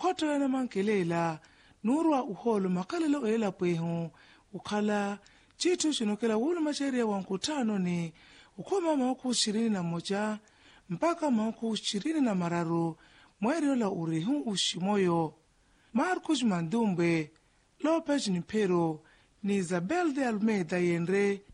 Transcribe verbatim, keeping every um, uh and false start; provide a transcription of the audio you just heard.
khoto yana mankelela nurwa uholo makalelo ela pwehu ukhala chitu chinokela wulu macheria wa nkutano ni ukoma mauku ishirini na moja mpaka mauku ishirini na mararu mweri la urihu ushimoyo. Marcos Mandumbe, Lopez Nipero ni Isabel de Almeida yenre